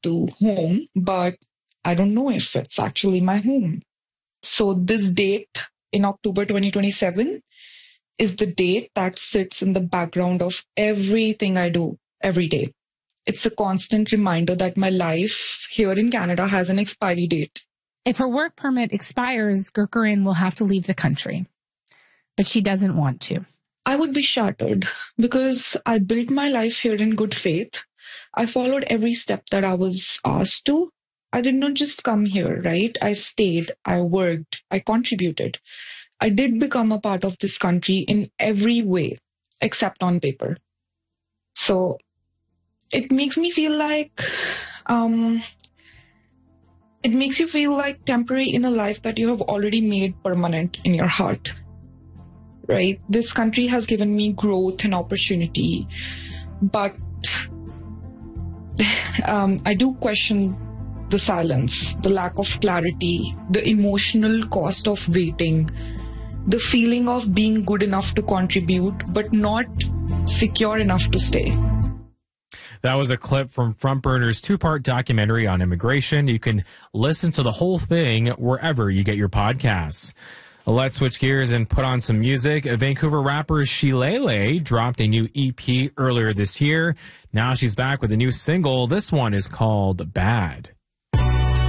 to home, but I don't know if it's actually my home. So this date in October 2027 is the date that sits in the background of everything I do every day. It's a constant reminder that my life here in Canada has an expiry date. If her work permit expires, Gurcharan will have to leave the country. But she doesn't want to. I would be shattered because I built my life here in good faith. I followed every step that I was asked to. I did not just come here, right? I stayed, I worked, I contributed. I did become a part of this country in every way, except on paper. So it makes me feel like, it makes you feel like temporary in a life that you have already made permanent in your heart, right? This country has given me growth and opportunity, but I do question the silence, the lack of clarity, the emotional cost of waiting, the feeling of being good enough to contribute, but not secure enough to stay. That was a clip from Frontburner's two-part documentary on immigration. You can listen to the whole thing wherever you get your podcasts. Let's switch gears and put on some music. Vancouver rapper Shilele dropped a new EP earlier this year. Now she's back with a new single. This one is called Bad.